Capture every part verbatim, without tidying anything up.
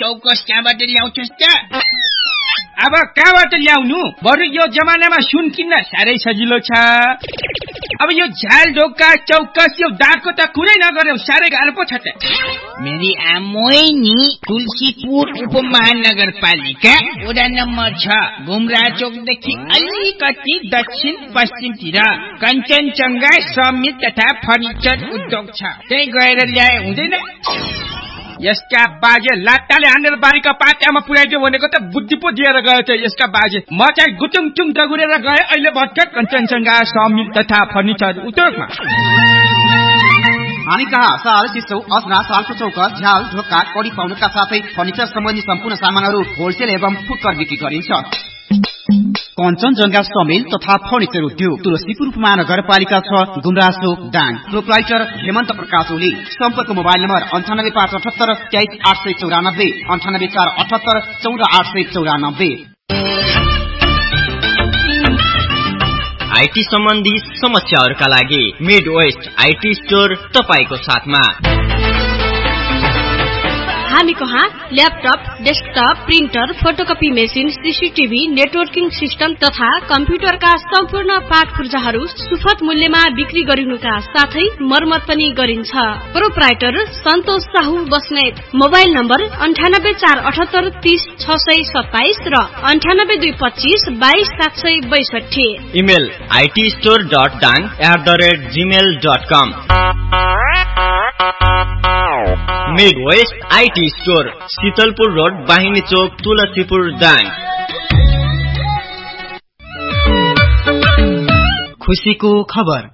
चौकस कहाँबाट ल्याउँछस् त? अब कहाँबाट ल्याउनु? बरु यो जमानामा सुन किन्न साह्रै सजिलो छ। अब यो झाल ढोका चौकस यो दागको त कुरै नगर्यो, साह्रै गाह्रो पो छ त। मेरी आमै नि तुलसीपुर उपमहानगरपालिका वडा नम्बर छ, गुमरा चोकदेखि अलिकति दक्षिण पश्चिमतिर कञ्चनजङ्घा समिल तथा फर्निचर उद्योग छ, त्यही गएर ल्याए हुँदैन? यसका बाजे लाट्टाले हानेर बारीका पाटामा पुर्याइदियो भनेको त बुद्धि पो दिएर गयो त यसका बाजे। म चाहिँ गुटुङटुङ दगुरेर गए अहिले भर्खर कञ्चनजङ्घा समिल तथा फर्निचर उद्योगमा। हामी कहाँ साल सिसौ अस्ना सालको चौका झ्याल ढोका कडी पाउनका साथै फर्निचर सम्बन्धी सम्पूर्ण सामानहरू होलसेल एवं फुटकर बिक्री गरिन्छ। कञ्चनजङ्घा समिल तथा फर्निचर उद्योग तुलसीपुर उपमहानगरपालिका छ, गुमरासो दाङ। प्रोप्राइटर हेमन्त प्रकाश ओली। सम्पर्क मोबाइल नम्बर अन्ठानब्बे पाँच अठहत्तर तेइस आठ सय चौरानब्बे अन्ठानब्बे चार अठहत्तर चौध आठ सय चौरानब्बे। आईटी सम्बन्धी समस्याहरूका लागि मिड वेस्ट आईटी स्टोर तपाईको साथमा। हामी कहाँ laptop, desktop, printer, photocopy machine, CCTV, networking system तथा कम्प्युटरका सम्पूर्ण पाठ पूर्जाहरू सुपथ मूल्यमा बिक्री गरिनुका साथै मर्मत पनि गरिन्छ। प्रोप्राइटर सन्तोष साहु बस्नेत। मोबाइल नम्बर अन्ठानब्बे चार अठहत्तर तीस छ सय सत्ताइस र अन्ठानब्बे दुई पच्चीस बाइस सात सय बैसठी। Email IT store dot डाङ at the rate Gmail dot com. Mid West IT store Sheetalpur road बाहिनी चोक तुलसीपुर दाङ। खुसीको खबर।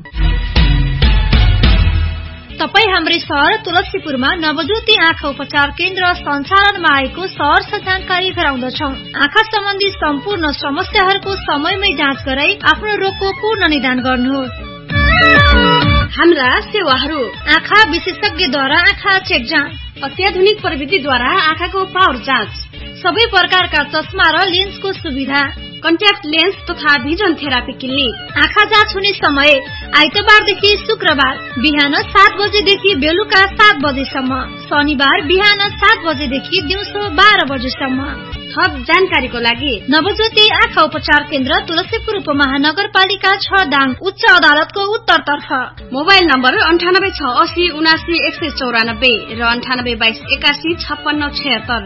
तपाई हाम्रै सहर तुलसीपुरमा नवज्योति आँखा उपचार केन्द्र सञ्चालनमा आएको सहर जानकारी गराउँदछौं। आँखा सम्बन्धी सम्पूर्ण समस्याहरूको समयमै जाँच गराई आफ्नो रोगको पूर्ण निदान गर्नुहोस्। हाम्रा सेवाहरू आँखा विशेषज्ञद्वारा आँखा चेक जाँच, अत्याधुनिक प्रविधिद्वारा आँखाको पावर जाँच, सबै प्रकारका चस्मा र लेन्सको सुविधा, कन्ट्याक्ट लेन्स तथा भिजन थेरापी क्लिनिक। आँखा जाँच हुने समय आइतबारदेखि शुक्रबार बिहान सात बजेदेखि बेलुका सात बजेसम्म, शनिबार बिहान सात बजेदेखि दिउँसो बाह्र बजेसम्म। थप जानकारीको लागि नवज्योति आँखा उपचार केन्द्र तुलसीपुर उपमहानगरपालिका छ दाङ, उच्च अदालतको उत्तरतर्फ। मोबाइल नम्बर अन्ठानब्बे छ असी उनासी एक सय चौरानब्बे र अन्ठानब्बे बाइस एकासी छप्पन्न छयत्तर।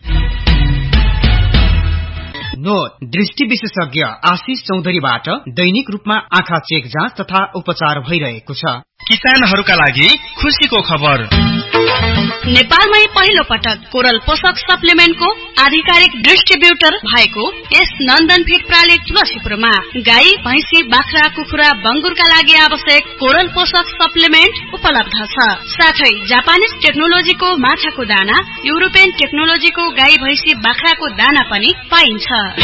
नोट दृष्टि विशेषज्ञ आशिष चौधरीबाट दैनिक रूपमा आँखा चेक जाँच तथा उपचार भइरहेको छ। किसानहरूका लागि खुसीको खबर। नेपालमै पहिलो पटक कोरल पोषक सप्लिमेन्टको आधिकारिक डिस्ट्रिब्युटर भएको यस नन्दन फिड प्राली तुलसीपुरमा गाई, भैंसी, बाख्रा, कुखुरा, बङ्गुरका लागि आवश्यक कोरल पोषक सप्लिमेन्ट उपलब्ध छ। साथै जापानिज टेक्नोलोजीको माछाको दाना, युरोपियन टेक्नोलोजीको गाई, भैंसी, बाख्राको दाना पनि पाइन्छ।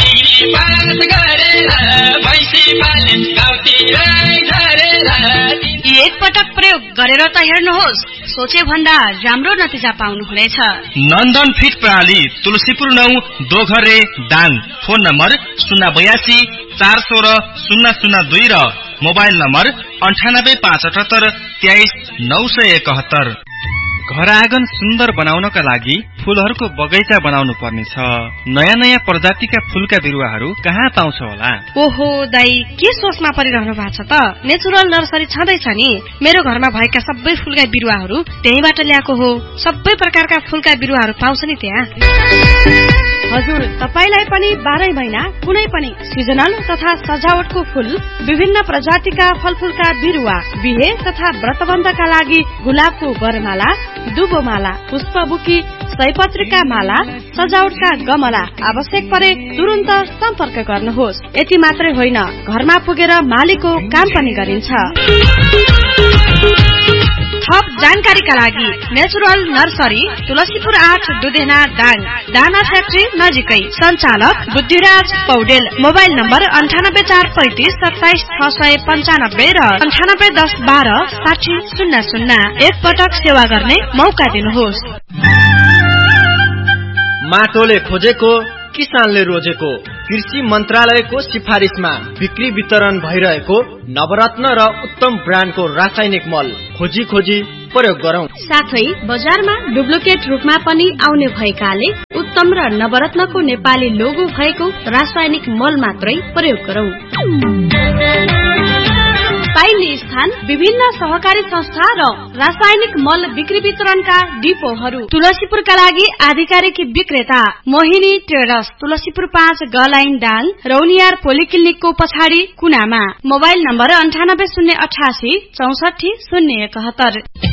एक पटक प्रयोग गरेर त हेर्नुहोस्, सोचे भन्दा राम्रो नतिजा पाउनुहुनेछ। नन्दन फिड प्रणाली तुलसीपुर नौ दोघरे दाङ। फोन नम्बर शून्य बयासी चार सोह्र शून्य शून्य दुई र मोबाइल नम्बर अन्ठानब्बे पाँच अठहत्तर तेइस नौ सय एकहत्तर। घर आँगन सुन्दर बनाउनका लागि फूलहरूको बगैँचा बनाउनु पर्नेछ। नयाँ नयाँ प्रजातिका फूलका बिरुवाहरू कहाँ पाउँछ होला? ओहो दाई, के सोचमा परिरहनु भएको छ त? नेचुरल नर्सरी छँदैछ नि। मेरो घरमा भएका सबै फूलका बिरुवाहरू त्यहीबाट ल्याएको हो। सबै प्रकारका फूलका बिरुवाहरू पाउँछ नि त्यहाँ। हजुर, तपाईलाई पनि बाह्रै महिना कुनै पनि सिजनल तथा सजावटको फूल, विभिन्न प्रजातिका फलफूलका बिरुवा, बिहे तथा व्रतबन्धका लागि गुलाबको बरमाला, दुबोमाला, पुष्पबुकी, सयपत्रीका माला, सजावटका गमला आवश्यक परे तुरन्त सम्पर्क गर्नुहोस्। यति मात्रै होइन, घरमा पुगेर मालीको काम पनि गरिन्छ। थप जानकारीका लागि नेचुरल नर्सरी तुलसीपुर आठ दुधेना दाङ, दाना फ्याक्ट्री नजिकै। सञ्चालक बुद्धिराज पौडेल। मोबाइल नम्बर अन्ठानब्बे चार पैंतिस सत्ताइस छ सय पन्चानब्बे र अन्ठानब्बे दस बाह्र साठी शून्य शून्य। एक पटक सेवा गर्ने मौका दिनुहोस्। माटोले खोजेको किसानले रोजेको कृषि मन्त्रालयको सिफारिसमा बिक्री वितरण भइरहेको नवरत्न र उत्तम ब्रान्डको रासायनिक मल खोजी खोजी प्रयोग गरौं। साथै बजारमा डुप्लिकेट रूपमा पनि आउने भएकाले उत्तम र नवरत्नको नेपाली लोगो भएको रासायनिक मल मात्रै प्रयोग गरौं। पाइने स्थान विभिन्न सहकारी संस्था र रासायनिक मल बिक्री वितरणका डिपोहरू। तुलसीपुरका लागि आधिकारिक विक्रेता मोहिनी ट्रेडर्स, तुलसीपुर पाँच गलाइन डाङ, रौनियार पोलिक्लिनिकको पछाडि कुनामा। मोबाइल नम्बर अन्ठानब्बे शून्य अठासी चौसठी शून्य एकहत्तर।